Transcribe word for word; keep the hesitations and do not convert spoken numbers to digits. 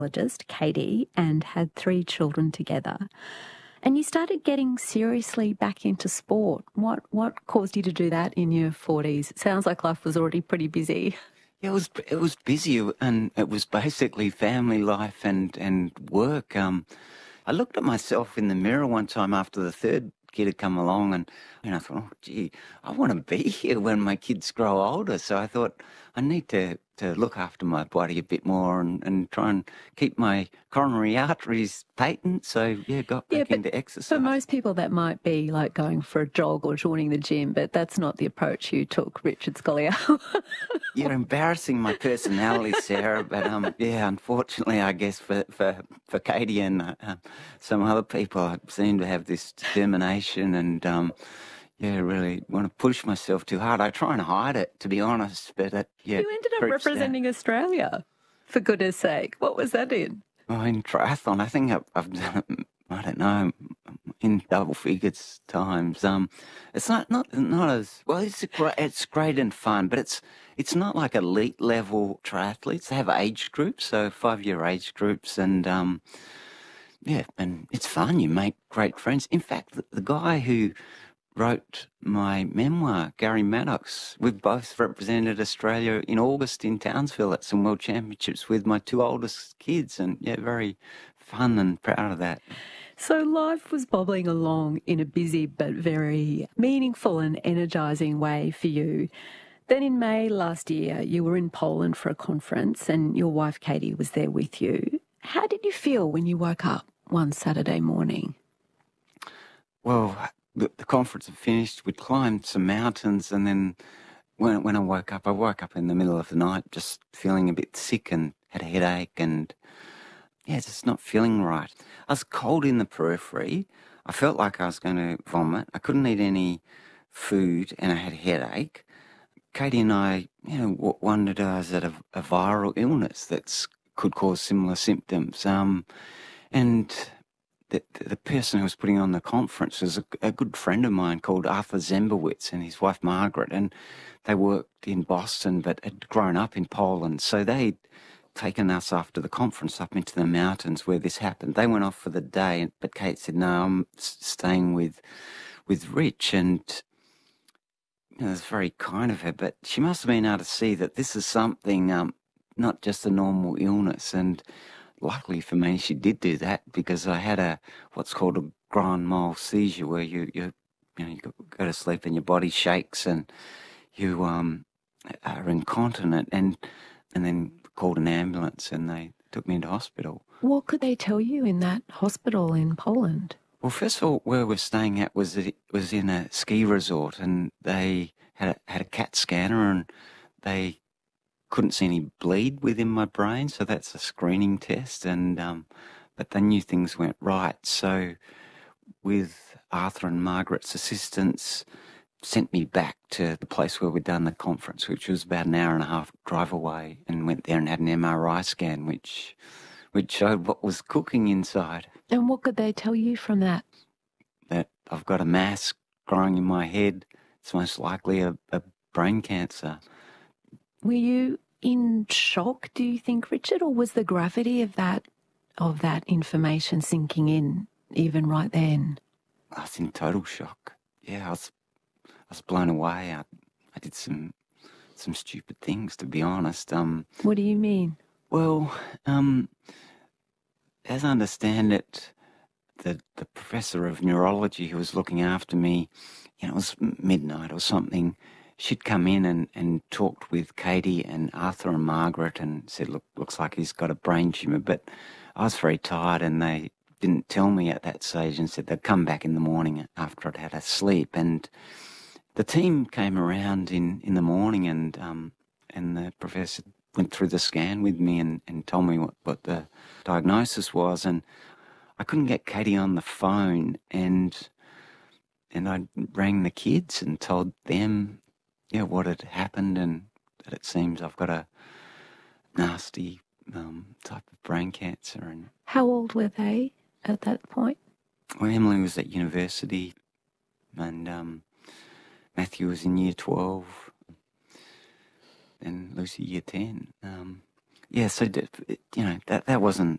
Katie, and had three children together. And you started getting seriously back into sport. What what caused you to do that in your forties? It sounds like life was already pretty busy. Yeah, it was it was busy, and it was basically family life and and work. Um, I looked at myself in the mirror one time after the third kid had come along, and, and I thought, oh, gee, I want to be here when my kids grow older. So I thought I need to, to look after my body a bit more and, and try and keep my coronary arteries patent. So, yeah, got back yeah, into exercise. For most people, that might be like going for a jog or joining the gym, but that's not the approach you took, Richard Scolyer. You're embarrassing my personality, Sarah, but um, yeah, unfortunately, I guess for for, for Katie and uh, some other people, I seem to have this determination and um, yeah, really want to push myself too hard. I try and hide it, to be honest, but it, yeah. You ended up representing out. Australia, for goodness sake. What was that in? Oh, in triathlon, I think I've, I've done it, I don't know, in double figures times. Um, it's not not not as well. It's a great, it's great and fun, but it's it's not like elite level triathletes. They have age groups, so five year age groups, and um, yeah, and it's fun. You make great friends. In fact, the, the guy who wrote my memoir, Gary Maddox, we've both represented Australia in August in Townsville at some World Championships with my two oldest kids, and yeah, very fun and proud of that. So life was bobbling along in a busy but very meaningful and energising way for you. Then in May last year, you were in Poland for a conference and your wife Katie was there with you. How did you feel when you woke up one Saturday morning? Well, the, the conference had finished. We'd climbed some mountains, and then when, when I woke up, I woke up in the middle of the night just feeling a bit sick and had a headache and, yeah, just not feeling right. I was cold in the periphery. I felt like I was going to vomit. I couldn't eat any food, and I had a headache. Katie and I, you know, wondered, uh, is it a, a viral illness that could cause similar symptoms? Um, and the, the person who was putting on the conference was a, a good friend of mine called Arthur Zembowitz and his wife Margaret, and they worked in Boston but had grown up in Poland. So they'd taken us after the conference up into the mountains where this happened. They went off for the day, but Kate said, no, I'm staying with with Rich, and you know, it's very kind of her, but she must have been able to see that this is something, um, not just a normal illness, and luckily for me, she did do that because I had a what's called a grand mal seizure, where you you you know you go to sleep and your body shakes and you um are incontinent, and and then called an ambulance and they took me into hospital. What could they tell you in that hospital in Poland? Well, first of all, where we're staying at was it was in a ski resort, and they had a, had a CAT scanner, and they couldn't see any bleed within my brain, so that's a screening test. And um, but they knew things went right, so with Arthur and Margaret's assistance, sent me back to the place where we'd done the conference, which was about an hour and a half drive away, and went there and had an M R I scan, which which showed what was cooking inside. And what could they tell you from that? That I've got a mass growing in my head. It's most likely a, a brain cancer. Were you in shock, do you think, Richard, or was the gravity of that of that information sinking in even right then? I was in total shock. Yeah, I was I was blown away. I, I did some some stupid things, to be honest. Um, what do you mean? Well, um, as I understand it, the the professor of neurology who was looking after me, you know, it was midnight or something. She'd come in and, and talked with Katie and Arthur and Margaret and said, look, looks like he's got a brain tumour. But I was very tired and they didn't tell me at that stage and said they'd come back in the morning after I'd had a sleep. And the team came around in, in the morning and um, and the professor went through the scan with me and, and told me what, what the diagnosis was. And I couldn't get Katie on the phone, and and I rang the kids and told them, yeah, what had happened, and that it seems I've got a nasty um, type of brain cancer. And how old were they at that point? Well, Emily was at university, and um, Matthew was in year twelve, and Lucy year ten. Um, yeah, so, you know, that, that wasn't